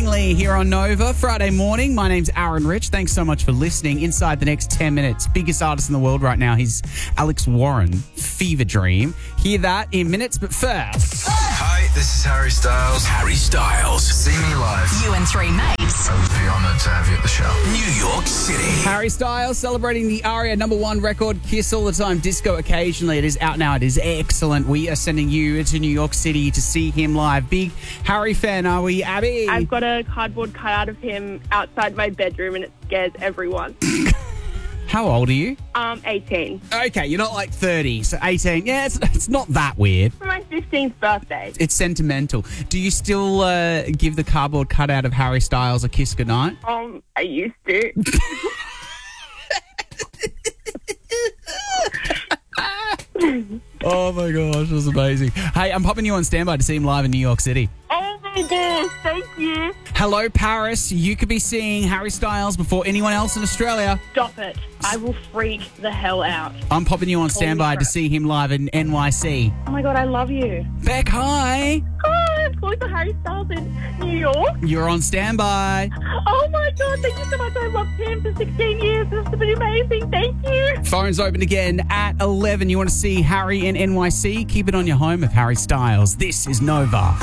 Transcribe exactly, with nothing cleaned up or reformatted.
Lee here on Nova. Friday morning. My name's Aaron Rich. Thanks so much for listening. Inside the next ten minutes, biggest artist in the world right now, he's Alex Warren, Fever Dream. Hear that in minutes, but first... Hi, this is Harry Styles. Harry Styles. See me live. You and three mates. I would be honoured to have you at the show. New York City. Harry Styles celebrating the ARIA number one record, Kiss All the Time, Disco Occasionally. It is out now. It is excellent. We are sending you to New York City to see him live. Big Harry fan, are we, Abby? I've got a cardboard cutout of him outside my bedroom and it scares everyone. How old are you? Um, eighteen. Okay, you're not like thirty, so eighteen. Yeah, it's, it's not that weird. For my fifteenth birthday. It's sentimental. Do you still uh, give the cardboard cutout of Harry Styles a kiss goodnight? Um, I used to. Oh my gosh, that's amazing. Hey, I'm popping you on standby to see him live in New York City. Oh my gosh, thank you. Hello, Paris. You could be seeing Harry Styles before anyone else in Australia. Stop it. I will freak the hell out. I'm popping you on standby to see him live in N Y C. Oh my God, I love you. Beck, hi. Hi, I'm calling for Harry Styles in New York. You're on standby. Oh my God, thank you so much. I loved him for sixteen years. This has been amazing. Thank you. Phones open again at eleven. You want to see Harry in N Y C? Keep it on your home of Harry Styles. This is Nova.